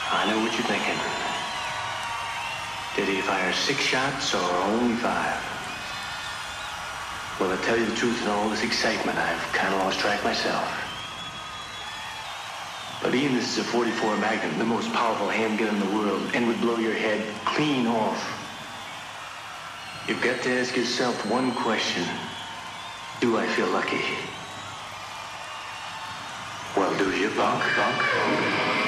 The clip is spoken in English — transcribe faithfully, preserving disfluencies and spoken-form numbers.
I know what you're thinking. Did he fire six shots or only five? Well, to tell you the truth, in all this excitement, I've kind of lost track myself. But Ian, this is a forty-four Magnum, the most powerful handgun in the world, and would blow your head clean off. You've got to ask yourself one question. Do I feel lucky? Well, do you, punk, punk, punk?